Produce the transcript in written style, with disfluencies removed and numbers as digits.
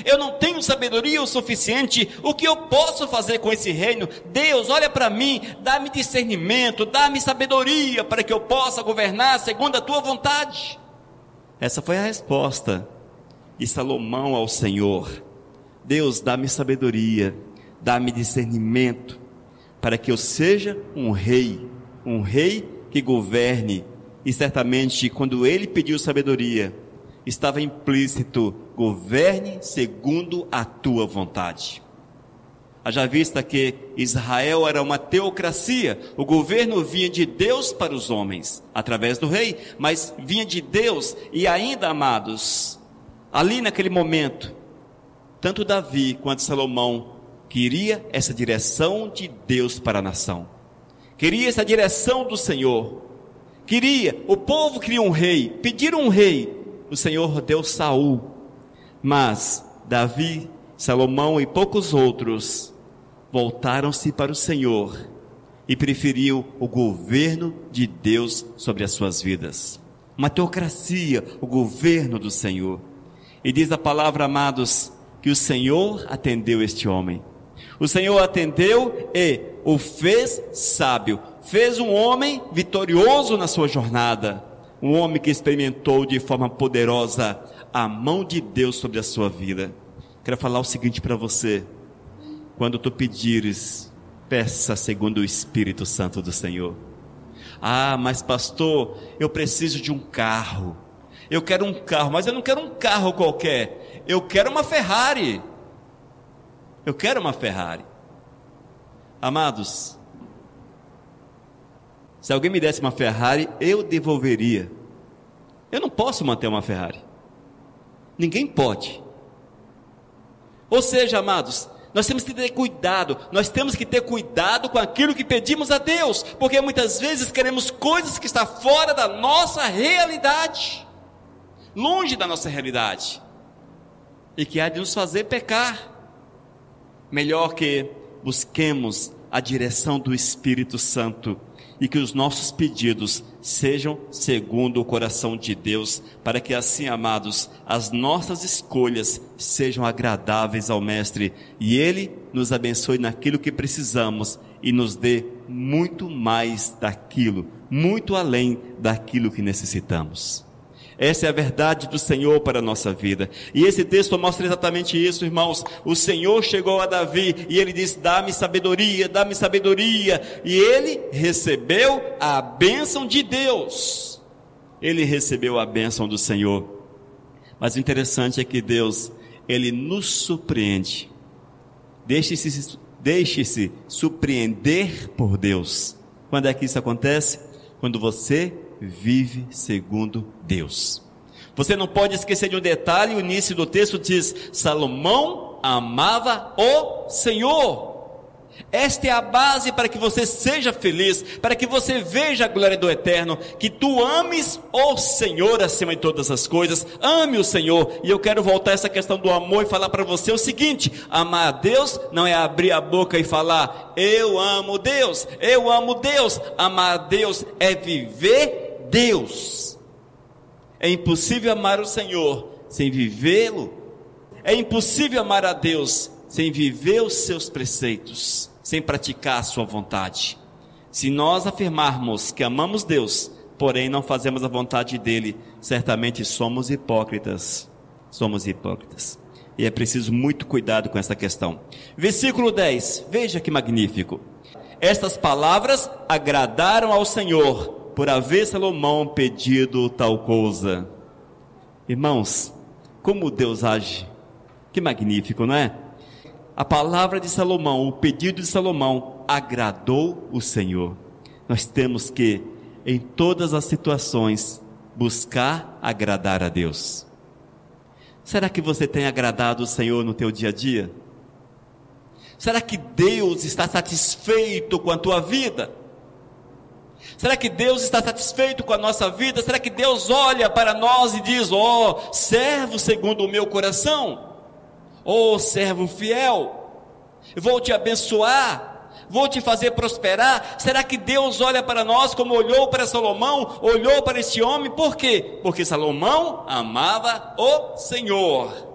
eu não tenho sabedoria o suficiente, o que eu posso fazer com esse reino? Deus, olha para mim, dá-me discernimento, dá-me sabedoria, para que eu possa governar segundo a tua vontade. Essa foi a resposta de Salomão ao Senhor. Deus, dá-me sabedoria, dá-me discernimento, para que eu seja um rei que governe. E certamente, quando ele pediu sabedoria, estava implícito: governe segundo a tua vontade. Haja vista que Israel era uma teocracia, o governo vinha de Deus para os homens, através do rei, mas vinha de Deus. E ainda, amados, ali naquele momento, tanto Davi quanto Salomão queria essa direção de Deus para a nação, queria essa direção do Senhor, o povo queria um rei, pediram um rei. O Senhor deu Saul, mas Davi, Salomão e poucos outros voltaram-se para o Senhor e preferiu o governo de Deus sobre as suas vidas, uma teocracia, o governo do Senhor. E diz a palavra, amados, que o Senhor atendeu este homem. O Senhor atendeu e o fez sábio, fez um homem vitorioso na sua jornada, um homem que experimentou de forma poderosa a mão de Deus sobre a sua vida. Quero falar o seguinte para você: quando tu pedires, peça segundo o Espírito Santo do Senhor. Ah, mas pastor, eu preciso de um carro, eu quero um carro, mas eu não quero um carro qualquer, eu quero uma Ferrari. Amados, se alguém me desse uma Ferrari, eu devolveria. Eu não posso manter uma Ferrari, ninguém pode. Ou seja, amados, nós temos que ter cuidado com aquilo que pedimos a Deus, porque muitas vezes queremos coisas que estão fora da nossa realidade, longe da nossa realidade, e que há de nos fazer pecar. Melhor que busquemos a direção do Espírito Santo e que os nossos pedidos sejam segundo o coração de Deus, para que assim, amados, as nossas escolhas sejam agradáveis ao Mestre e Ele nos abençoe naquilo que precisamos e nos dê muito mais daquilo, muito além daquilo que necessitamos. Essa é a verdade do Senhor para a nossa vida. E esse texto mostra exatamente isso, irmãos. O Senhor chegou a Davi e ele disse: dá-me sabedoria, dá-me sabedoria. E ele recebeu a bênção de Deus. Ele recebeu a bênção do Senhor. Mas o interessante é que Deus, Ele nos surpreende. Deixe-se surpreender por Deus. Quando é que isso acontece? Quando você vive segundo Deus. Você não pode esquecer de um detalhe. O início do texto diz: Salomão amava o Senhor. Esta é a base para que você seja feliz, para que você veja a glória do Eterno, que tu ames o Senhor acima de todas as coisas. Ame o Senhor. E eu quero voltar a essa questão do amor e falar para você o seguinte: amar a Deus não é abrir a boca e falar eu amo Deus, eu amo Deus. Amar a Deus é viver Deus. É impossível amar o Senhor sem vivê-lo. É impossível amar a Deus sem viver os seus preceitos, sem praticar a sua vontade. Se nós afirmarmos que amamos Deus, porém não fazemos a vontade dele, certamente somos hipócritas. Somos hipócritas. E é preciso muito cuidado com essa questão. Versículo 10, veja que magnífico. Estas palavras agradaram ao Senhor, por haver Salomão pedido tal coisa. Irmãos, como Deus age, que magnífico, não é? A palavra de Salomão, o pedido de Salomão agradou o Senhor. Nós temos que, em todas as situações, buscar agradar a Deus. Será que você tem agradado o Senhor no teu dia a dia? Será que Deus está satisfeito com a tua vida? Será que Deus está satisfeito com a nossa vida? Será que Deus olha para nós e diz: ó, servo segundo o meu coração? Ó, servo fiel, eu vou te abençoar, vou te fazer prosperar. Será que Deus olha para nós como olhou para Salomão, olhou para este homem? Por quê? Porque Salomão amava o Senhor.